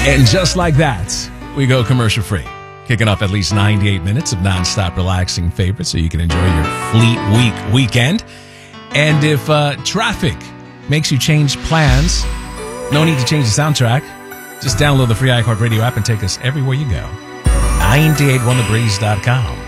And just like that, we go commercial free. Kicking off at least 98 minutes of nonstop relaxing favorites so you can enjoy your Fleet Week weekend. And if traffic makes you change plans, no need to change the soundtrack. Just download the free iHeartRadio app and take us everywhere you go. 981thebreeze.com.